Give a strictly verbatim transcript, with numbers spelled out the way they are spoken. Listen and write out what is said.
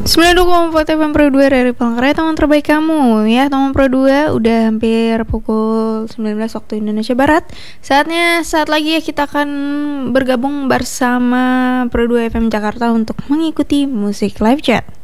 sembilan puluh dua koma empat F M Pro dua dari Palangkaraya, teman terbaik kamu ya. Teman Pro dua, udah hampir pukul sembilan belas waktu Indonesia Barat. Saatnya saat lagi ya kita akan bergabung bersama Pro dua F M Jakarta untuk mengikuti musik live chat.